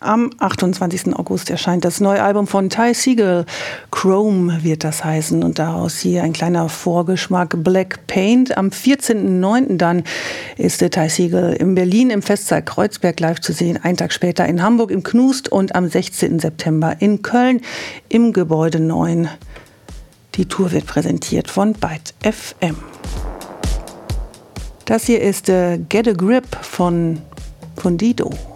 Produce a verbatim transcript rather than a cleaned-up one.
Am achtundzwanzigsten August erscheint das neue Album von Ty Segall. Chrome wird das heißen und daraus hier ein kleiner Vorgeschmack. Black Paint. Am vierzehnten neunten dann ist der Ty Segall in Berlin im Festsaal Kreuzberg live zu sehen. Einen Tag später in Hamburg im Knust und am sechzehnten September in Köln im Gebäude neun. Die Tour wird präsentiert von Byte F M. Das hier ist äh, Get a Grip von, von Dido.